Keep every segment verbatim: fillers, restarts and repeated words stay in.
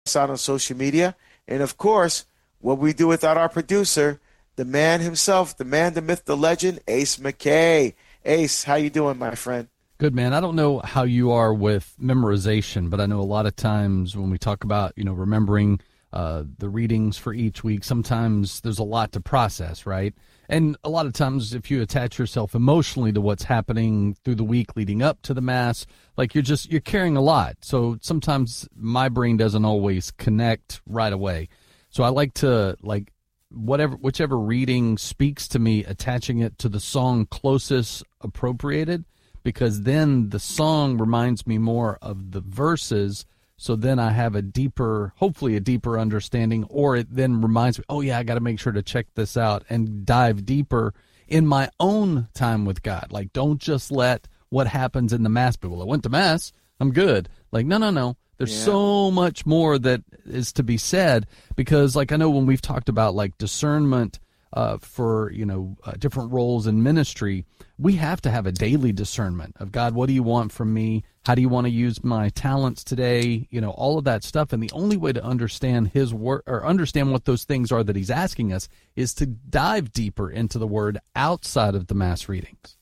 out on social media. And, of course, what we do without our producer, the man himself, the man, the myth, the legend, Ace McKay. Ace, how you doing, my friend? Good, man. I don't know how you are with memorization, but I know a lot of times when we talk about, you know, remembering uh, the readings for each week, sometimes there's a lot to process, right? And a lot of times if you attach yourself emotionally to what's happening through the week leading up to the Mass, like you're just, you're carrying a lot. So sometimes my brain doesn't always connect right away. So I like to, like, whatever, whichever reading speaks to me, attaching it to the song closest appropriated, because then the song reminds me more of the verses. So then I have a deeper, hopefully a deeper understanding, or it then reminds me, oh yeah, I got to make sure to check this out and dive deeper in my own time with God. Like, don't just let what happens in the Mass be, well, I went to Mass, I'm good. Like, no, no, no. There's yeah. so much more that is to be said, because like I know when we've talked about like discernment uh, for, you know, uh, different roles in ministry, we have to have a daily discernment of God. What do you want from me? How do you want to use my talents today? You know, all of that stuff. And the only way to understand his word or understand what those things are that he's asking us is to dive deeper into the word outside of the Mass readings.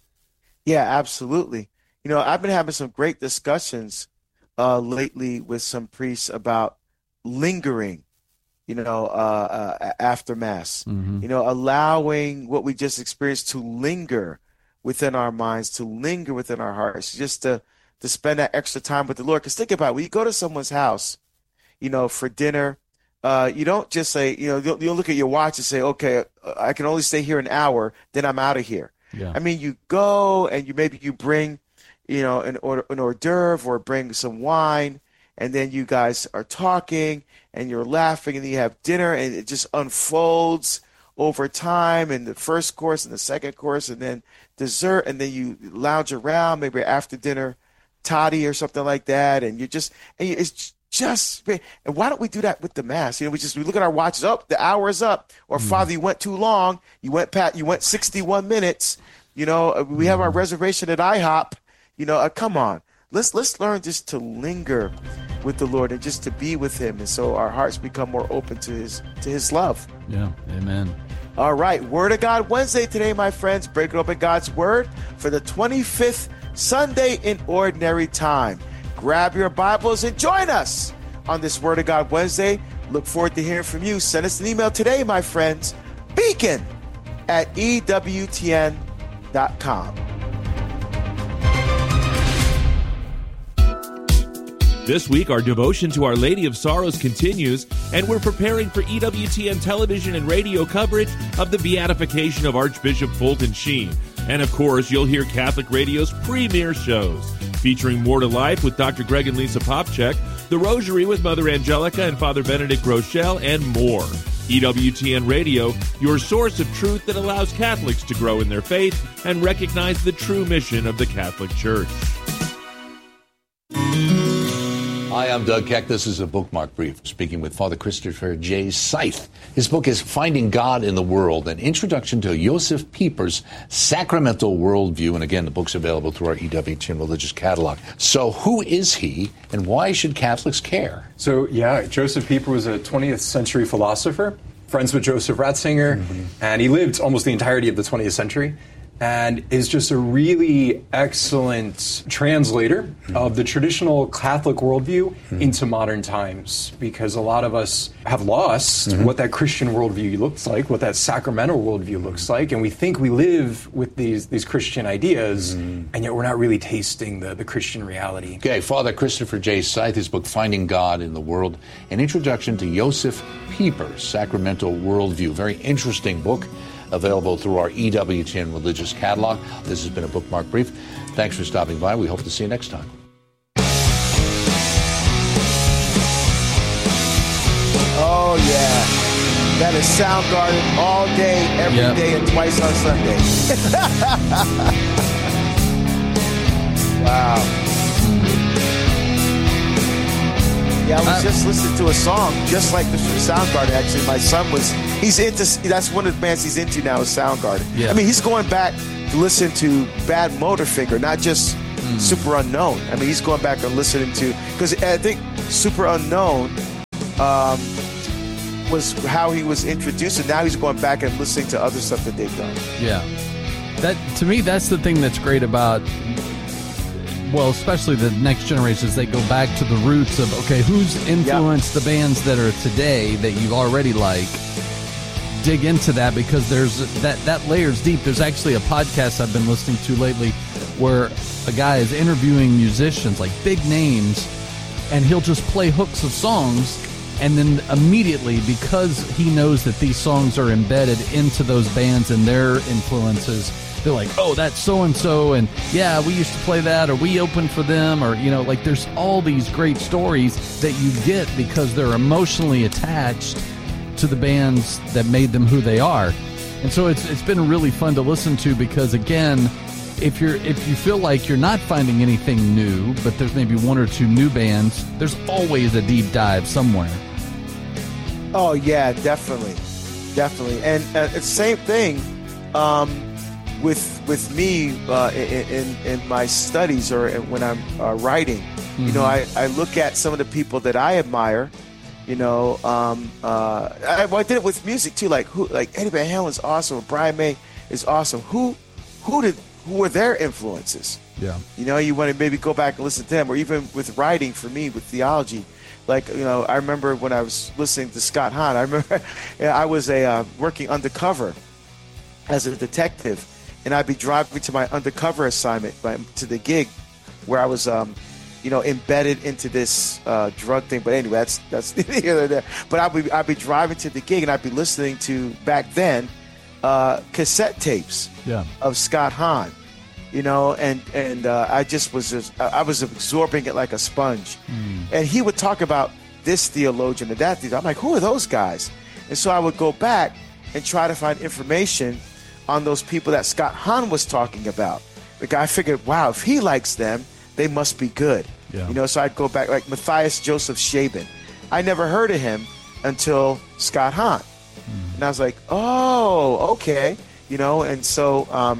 Yeah, absolutely. You know, I've been having some great discussions uh, lately with some priests about lingering, you know, uh, uh, after Mass, mm-hmm. you know, allowing what we just experienced to linger within our minds, to linger within our hearts, just to, to spend that extra time with the Lord. Because think about it, when you go to someone's house, you know, for dinner, uh, you don't just say, you know, you'll, you'll look at your watch and say, okay, I can only stay here an hour, then I'm out of here. Yeah. I mean, you go and you maybe you bring, you know, an, or, an hors d'oeuvre or bring some wine, and then you guys are talking and you're laughing and then you have dinner and it just unfolds over time, and the first course and the second course and then dessert, and then you lounge around, maybe after dinner toddy or something like that, and you just, and you, it's just, and why don't we do that with the Mass? You know, we just, we look at our watches, up, oh, the hour is up, or mm. Father, you went too long, you went pat, you went sixty-one minutes, you know, we have our reservation at IHOP, you know, uh, come on, let's, let's learn just to linger with the Lord and just to be with him, and so our hearts become more open to his, to his love. Yeah, amen. All right, Word of God Wednesday today, my friends. Break it open God's Word for the twenty-fifth Sunday in Ordinary Time. Grab your Bibles and join us on this Word of God Wednesday. Look forward to hearing from you. Send us an email today, my friends. Beacon at E W T N dot com. This week, our devotion to Our Lady of Sorrows continues, and we're preparing for E W T N television and radio coverage of the beatification of Archbishop Fulton Sheen. And of course, you'll hear Catholic Radio's premier shows, featuring More to Life with Doctor Greg and Lisa Popchak, The Rosary with Mother Angelica and Father Benedict Rochelle, and more. E W T N Radio, your source of truth that allows Catholics to grow in their faith and recognize the true mission of the Catholic Church. Hi, I'm Doug Keck. This is a Bookmark Brief, speaking with Father Christopher J. Seith. His book is Finding God in the World, an introduction to Josef Pieper's sacramental worldview. And again, the book's available through our E W T N religious catalog. So who is he, and why should Catholics care? So, yeah, Josef Pieper was a twentieth century philosopher, friends with Joseph Ratzinger, mm-hmm. and he lived almost the entirety of the twentieth century. And is just a really excellent translator mm-hmm. of the traditional Catholic worldview mm-hmm. into modern times, because a lot of us have lost mm-hmm. what that Christian worldview looks like, what that sacramental worldview looks like, and we think we live with these these Christian ideas, mm-hmm. and yet we're not really tasting the, the Christian reality. Okay, Father Christopher J. Seith, his book, Finding God in the World, an introduction to Josef Pieper's sacramental worldview. Very interesting book. Available through our E W T N religious catalog. This has been a Bookmark Brief. Thanks for stopping by. We hope to see you next time. Oh, yeah. That is Soundgarden all day, every yep. day, and twice on Sunday. Wow. Yeah, I was uh, just listening to a song just like this from Soundgarden, actually. My son was, he's into, that's one of the bands he's into now is Soundgarden. Yeah. I mean, he's going back to listen to Bad Motorfinger, not just mm. Super Unknown. I mean, he's going back and listening to, because I think Super Unknown um, was how he was introduced, and now he's going back and listening to other stuff that they've done. Yeah. That, to me, that's the thing that's great about, well, especially the next generation, is they go back to the roots of, okay, who's influenced yep. the bands that are today that you already like? Dig into that, because there's that, that layers deep. There's actually a podcast I've been listening to lately where a guy is interviewing musicians, like big names, and he'll just play hooks of songs, and then immediately, because he knows that these songs are embedded into those bands and their influences, they're like, oh, that's so-and-so, and yeah, we used to play that, or we opened for them, or, you know, like there's all these great stories that you get because they're emotionally attached to the bands that made them who they are. And so it's it's been really fun to listen to, because, again, if you're if you feel like you're not finding anything new, but there's maybe one or two new bands, there's always a deep dive somewhere. Oh, yeah, definitely. Definitely. And uh, it's the same thing um, with with me uh, in, in, in my studies, or when I'm uh, writing. Mm-hmm. You know, I, I look at some of the people that I admire. You know, um, uh, I, well, I did it with music too. Like who, like Eddie Van Halen's awesome. Brian May is awesome. Who, who did, who were their influences? Yeah. You know, you want to maybe go back and listen to them, or even with writing for me with theology. Like, you know, I remember when I was listening to Scott Hahn. I remember I was a uh, working undercover as a detective, and I'd be driving to my undercover assignment, my, to the gig, where I was. Um, you know, embedded into this uh, drug thing. But anyway, that's that's here or there. But I'd be I'd be driving to the gig, and I'd be listening to, back then, uh, cassette tapes yeah. of Scott Hahn. You know, and and uh, I just was just, I was absorbing it like a sponge. Mm. And he would talk about this theologian and that theologian. I'm like, who are those guys? And so I would go back and try to find information on those people that Scott Hahn was talking about. The guy figured, wow, if he likes them, they must be good. Yeah. You know, so I'd go back, like Matthias Joseph Shaban. I never heard of him until Scott Hahn. Mm. And I was like, oh, okay. You know, and so um,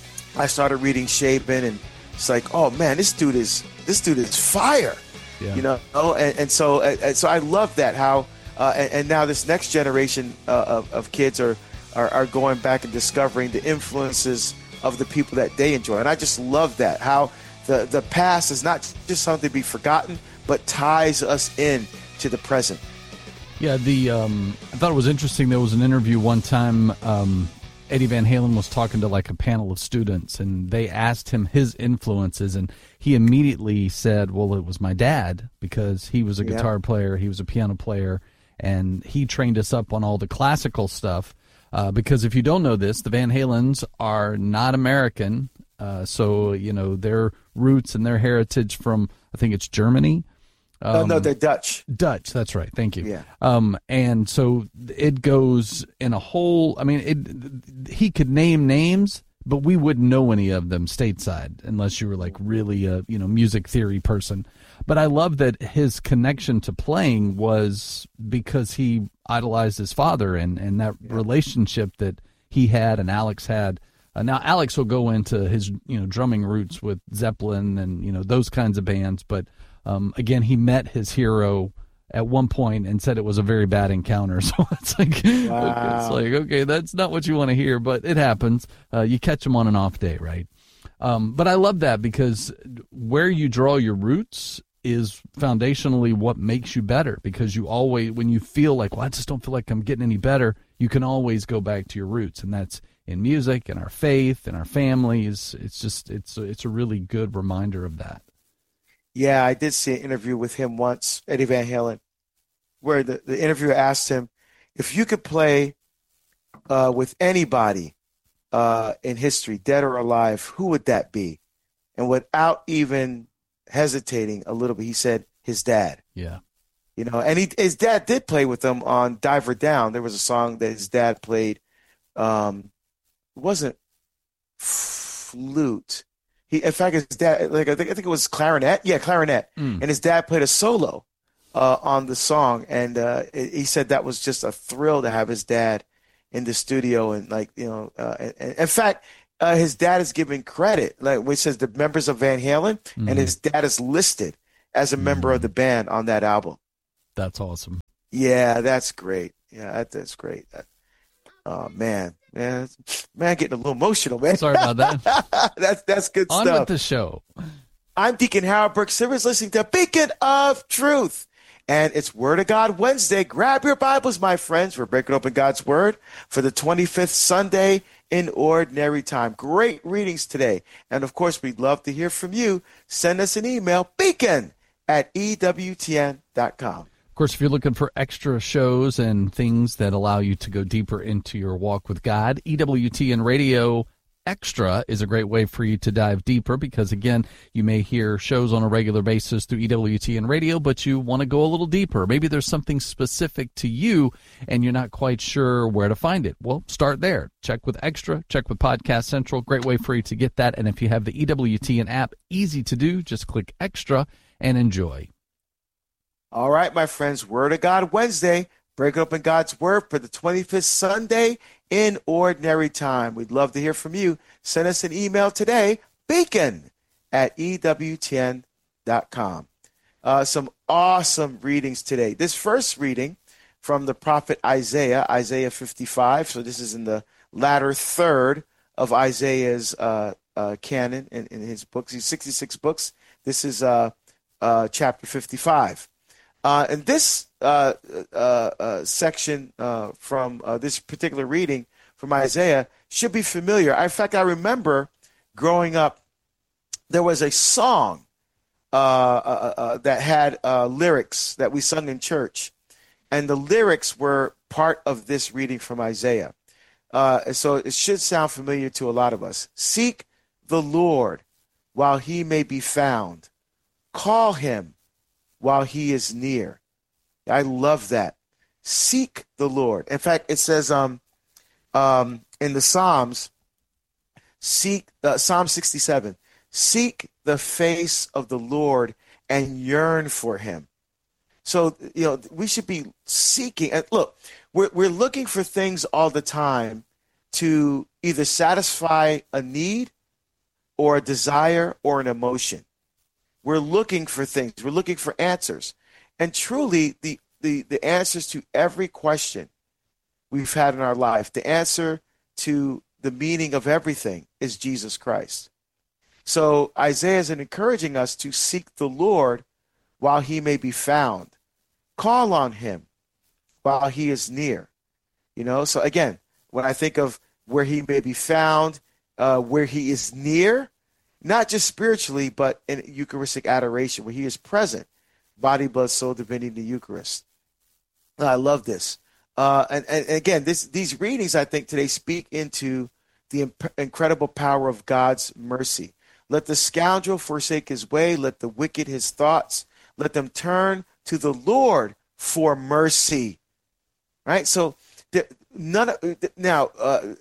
I started reading Shaban, and it's like, oh man, this dude is this dude is fire. Yeah. You know, and, and so and so I love that, how uh, and, and now this next generation uh, of, of kids are, are are going back and discovering the influences of the people that they enjoy. And I just love that, how The the past is not just something to be forgotten, but ties us in to the present. Yeah, the um, I thought it was interesting. There was an interview one time. Um, Eddie Van Halen was talking to like a panel of students, and they asked him his influences, and he immediately said, "Well, it was my dad, because he was a guitar yeah. player, he was a piano player, and he trained us up on all the classical stuff." Uh, because if you don't know this, the Van Halens are not American. Uh, so, you know, their roots and their heritage from, I think it's Germany. Um, no, no, they're Dutch. Dutch, that's right. Thank you. Yeah. Um, and so it goes in a whole, I mean, it, he could name names, but we wouldn't know any of them stateside unless you were like really a, you know, music theory person. But I love that his connection to playing was because he idolized his father, and, and that yeah. relationship that he had and Alex had. Uh, now, Alex will go into his, you know, drumming roots with Zeppelin and, you know, those kinds of bands. But, um, again, he met his hero at one point and said it was a very bad encounter. So it's like, wow. it's like, okay, that's not what you want to hear, but it happens. Uh, you catch him on an off day, right? Um, but I love that, because where you draw your roots is foundationally what makes you better, because you always, when you feel like, well, I just don't feel like I'm getting any better, you can always go back to your roots. And that's in music, in our faith, in our families. It's just, it's, it's a really good reminder of that. Yeah, I did see an interview with him once, Eddie Van Halen, where the, the interviewer asked him, if you could play uh, with anybody uh, in history, dead or alive, who would that be? And without even hesitating a little bit, he said his dad. Yeah. You know, and he, his dad did play with him on Diver Down. There was a song that his dad played. Um, it wasn't flute. He, in fact, his dad, like I think, I think it was clarinet. Yeah, clarinet. Mm. And his dad played a solo uh, on the song, and uh, it, he said that was just a thrill to have his dad in the studio, and like you know, uh, and, and in fact, uh, his dad is given credit, like when it says the members of Van Halen, mm. and his dad is listed as a mm. member of the band on that album. That's awesome. Yeah, that's great. Yeah, that, that's great. Oh man, man, man, getting a little emotional, man. Sorry about that. that's that's good On stuff. with the show. I'm Deacon Howard Brooks Sivers, listening to Beacon of Truth. And it's Word of God Wednesday. Grab your Bibles, my friends. We're breaking open God's Word for the twenty-fifth Sunday in Ordinary Time. Great readings today. And, of course, we'd love to hear from you. Send us an email, beacon at E W T N dot com. Of course, if you're looking for extra shows and things that allow you to go deeper into your walk with God, E W T N Radio Extra is a great way for you to dive deeper because, again, you may hear shows on a regular basis through E W T N Radio, but you want to go a little deeper. Maybe there's something specific to you and you're not quite sure where to find it. Well, start there. Check with Extra, check with Podcast Central. Great way for you to get that. And if you have the E W T N app, easy to do. Just click Extra and enjoy. All right, my friends, Word of God Wednesday. Breaking open God's Word for the twenty-fifth Sunday in Ordinary Time. We'd love to hear from you. Send us an email today, beacon at E W T N dot com. Uh, some awesome readings today. This first reading from the prophet Isaiah, Isaiah fifty-five. So this is in the latter third of Isaiah's uh, uh, canon in, in his books. He's sixty-six books. This is uh, uh, chapter fifty-five. Uh, and this uh, uh, uh, section uh, from uh, this particular reading from Isaiah should be familiar. In fact, I remember growing up, there was a song uh, uh, uh, that had uh, lyrics that we sung in church. And the lyrics were part of this reading from Isaiah. Uh, so it should sound familiar to a lot of us. Seek the Lord while he may be found. Call him while he is near. I love that. Seek the Lord. In fact, it says um, um, in the Psalms, seek uh, Psalm sixty-seven, seek the face of the Lord and yearn for him. So, you know, we should be seeking. And look, we're, we're looking for things all the time to either satisfy a need or a desire or an emotion. We're looking for things. We're looking for answers. And truly, the, the, the answers to every question we've had in our life, the answer to the meaning of everything is Jesus Christ. So Isaiah is encouraging us to seek the Lord while he may be found. Call on him while he is near. You know, so again, when I think of where he may be found, uh, where he is near, not just spiritually, but in Eucharistic adoration, where he is present, body, blood, soul, divinity in the Eucharist. I love this. Uh, and, and again, this, these readings, I think, today speak into the imp- incredible power of God's mercy. Let the scoundrel forsake his way. Let the wicked his thoughts. Let them turn to the Lord for mercy. Right? So the, none of, now, uh,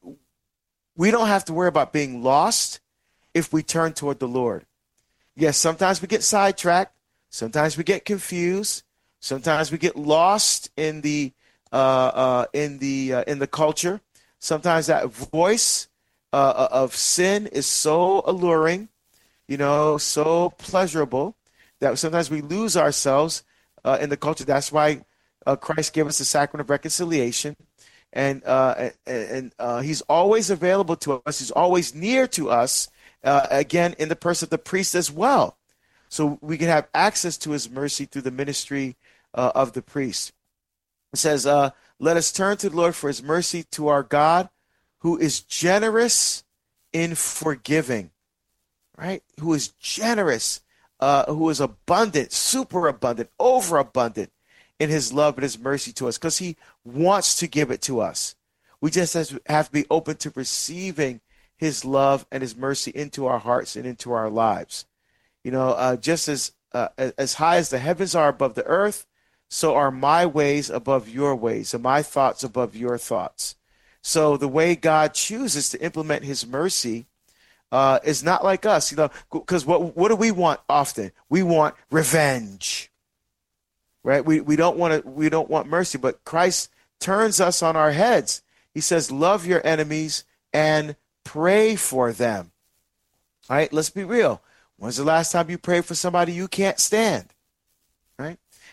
we don't have to worry about being lost if we turn toward the Lord. Yes, sometimes we get sidetracked. Sometimes we get confused. Sometimes we get lost in the uh, uh, in the uh, in the culture. Sometimes that voice uh, of sin is so alluring, you know, so pleasurable that sometimes we lose ourselves uh, in the culture. That's why uh, Christ gave us the sacrament of reconciliation, and uh, and, and uh, He's always available to us. He's always near to us. Uh, again, in the person of the priest as well. So we can have access to his mercy through the ministry uh, of the priest. It says, uh, let us turn to the Lord for his mercy, to our God, who is generous in forgiving, right? Who is generous, uh, who is abundant, super abundant, overabundant in his love and his mercy to us, because he wants to give it to us. We just have to be open to receiving his love and his mercy into our hearts and into our lives. You know, uh, just as uh, as high as the heavens are above the earth, so are my ways above your ways, and my thoughts above your thoughts. So the way God chooses to implement his mercy uh, is not like us, you know, because what what do we want often? We want revenge, right? We we don't want to we don't want mercy, but Christ turns us on our heads. He says, "Love your enemies and pray for them." All right, let's be real. When's the last time you prayed for somebody you can't stand? Right?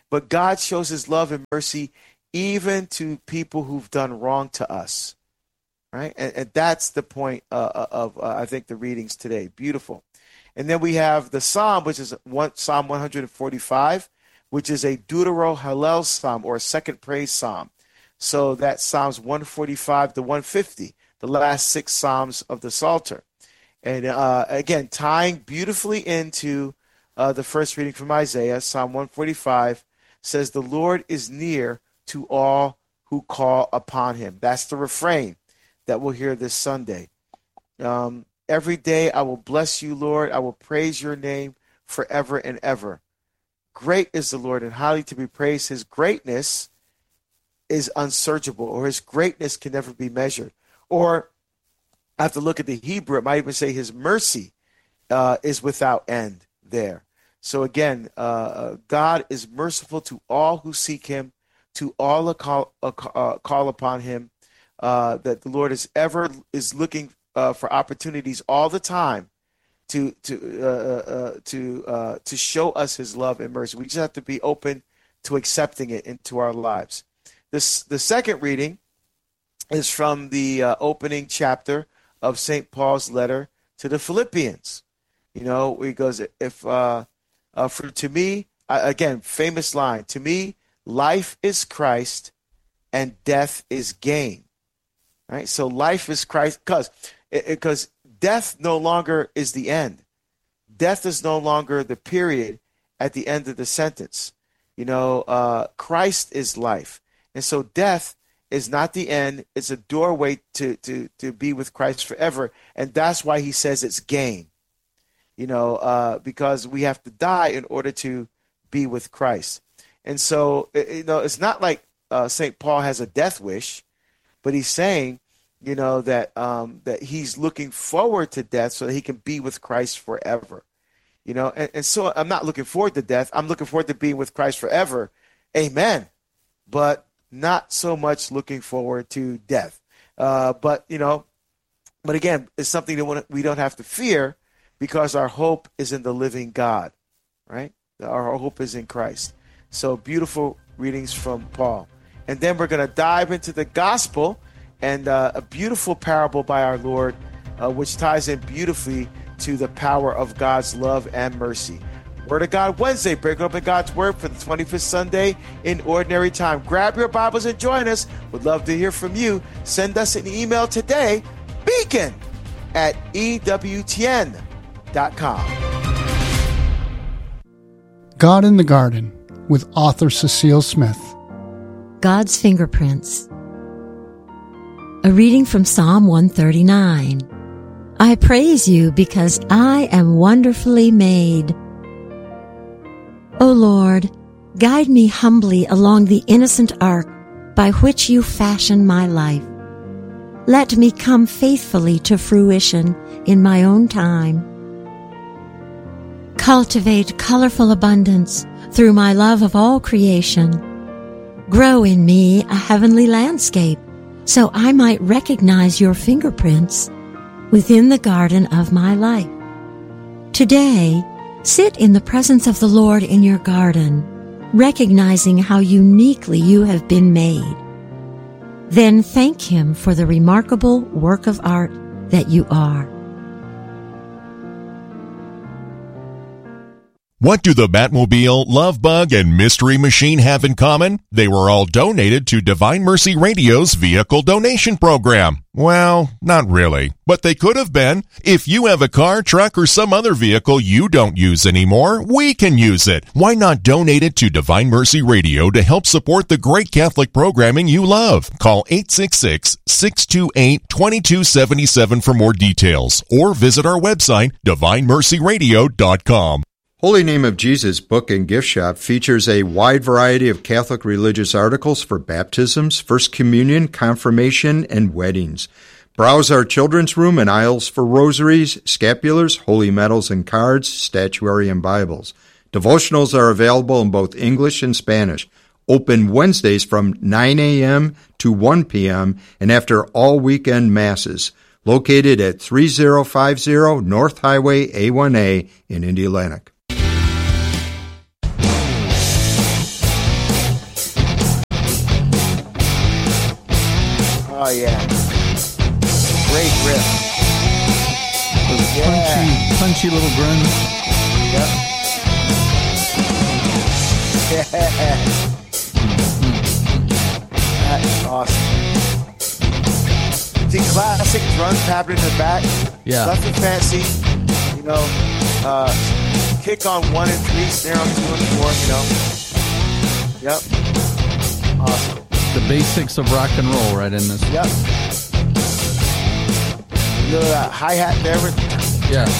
But God shows his love and mercy even to people who've done wrong to us. Right? And, and that's the point uh, of, uh, I think, the readings today. Beautiful. And then we have the Psalm, which is one, Psalm one forty-five, which is a Deutero Hallel Psalm, or a second praise Psalm. So that's Psalms one forty-five to one fifty, the last six Psalms of the Psalter. And uh, again, tying beautifully into uh, the first reading from Isaiah, Psalm one forty-five says, "The Lord is near to all who call upon him." That's the refrain that we'll hear this Sunday. Um, Every day I will bless you, Lord. I will praise your name forever and ever. Great is the Lord and highly to be praised. His greatness is unsearchable, or his greatness can never be measured. Or I have to look at the Hebrew. It might even say his mercy uh, is without end there. So again, uh, God is merciful to all who seek him, to all who call, uh, call upon him, uh, that the Lord is ever is looking Uh, for opportunities all the time to to uh, uh, to uh, to show us his love and mercy. We just have to be open to accepting it into our lives. This the second reading is from the uh, opening chapter of Saint Paul's letter to the Philippians. You know, he goes, "If uh, uh, for to me, uh, again, famous line. To me, life is Christ, and death is gain." Right. So life is Christ, because. Because death no longer is the end. Death is no longer the period at the end of the sentence. You know, uh, Christ is life. And so death is not the end. It's a doorway to, to, to be with Christ forever. And that's why he says it's gain. You know, uh, because we have to die in order to be with Christ. And so, you know, it's not like uh, Saint Paul has a death wish, but he's saying, you know, that um, that he's looking forward to death so that he can be with Christ forever. You know, and, and so I'm not looking forward to death. I'm looking forward to being with Christ forever. Amen. But not so much looking forward to death. Uh, but, you know, but again, it's something that we don't have to fear because our hope is in the living God, right? Our hope is in Christ. So beautiful readings from Paul. And then we're going to dive into the gospel and uh, a beautiful parable by our Lord, uh, which ties in beautifully to the power of God's love and mercy. Word of God Wednesday, breaking open God's Word for the twenty-fifth Sunday in Ordinary Time. Grab your Bibles and join us. Would love to hear from you. Send us an email today, beacon at E W T N dot com. God in the Garden with author Cecile Smith. God's Fingerprints. A reading from Psalm one thirty-nine. I praise you because I am wonderfully made. O Lord, guide me humbly along the innocent arc by which you fashion my life. Let me come faithfully to fruition in my own time. Cultivate colorful abundance through my love of all creation. Grow in me a heavenly landscape so I might recognize your fingerprints within the garden of my life. Today, sit in the presence of the Lord in your garden, recognizing how uniquely you have been made. Then thank Him for the remarkable work of art that you are. What do the Batmobile, Love Bug, and Mystery Machine have in common? They were all donated to Divine Mercy Radio's vehicle donation program. Well, not really, but they could have been. If you have a car, truck, or some other vehicle you don't use anymore, we can use it. Why not donate it to Divine Mercy Radio to help support the great Catholic programming you love? Call eight six six, six two eight, two two seven seven for more details, or visit our website, divine mercy radio dot com. Holy Name of Jesus Book and Gift Shop features a wide variety of Catholic religious articles for baptisms, First Communion, confirmation, and weddings. Browse our children's room and aisles for rosaries, scapulars, holy medals and cards, statuary, and Bibles. Devotionals are available in both English and Spanish. Open Wednesdays from nine a.m. to one p.m. and after all weekend masses. Located at three oh five oh North Highway A one A in Indiana. Oh, yeah. Great riff. Those Yeah. punchy, punchy little grunts. Yep. Yeah. That is awesome. See, classic drum pattern in the back. Yeah. Nothing fancy. You know, uh, kick on one and three, snare on two and four, you know. Yep. Awesome. The basics of rock and roll right in this. Yep. You know that hi-hat there with Yeah.